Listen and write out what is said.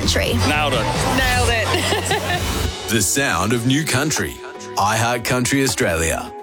country. Nailed it. Nailed it. The sound of new country. iHeart Country Australia.